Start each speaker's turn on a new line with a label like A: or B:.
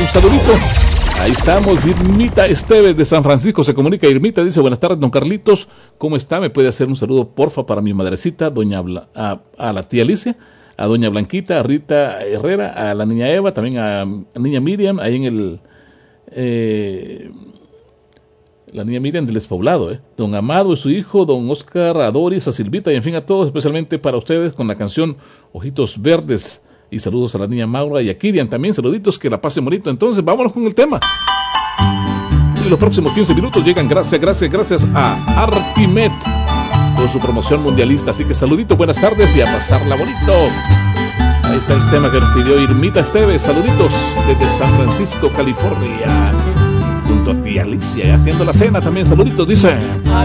A: un saludito. Ahí estamos, Irmita Esteves de San Francisco se comunica. Irmita dice, buenas tardes, don Carlitos, ¿cómo está? ¿Me puede hacer un saludo, porfa, para mi madrecita, a la tía Alicia, a doña Blanquita, a Rita Herrera, a la niña Eva, también a niña Miriam, ahí en la niña Miriam del Despoblado, don Amado y su hijo, don Oscar, a Doris, a Silvita y en fin a todos, especialmente para ustedes con la canción Ojitos Verdes. Y saludos a la niña Maura y a Kirian también, saluditos, que la pasen bonito. Entonces, vámonos con el tema. Y los próximos 15 minutos llegan gracias a Artimet con su promoción mundialista. Así que saluditos, buenas tardes y a pasarla bonito. Ahí está el tema que nos pidió Irmita Esteves. Saluditos desde San Francisco, California. Junto a tía Alicia, haciendo la cena también. Saluditos, dice...